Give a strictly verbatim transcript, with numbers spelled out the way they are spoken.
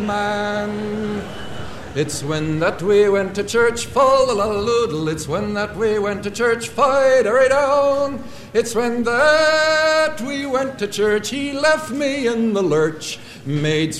man. It's when that we went to church, fall-a-la-loodle. It's when that we went to church, fight-a-ray-down. It's when that we went to church, he left me in the lurch. Maids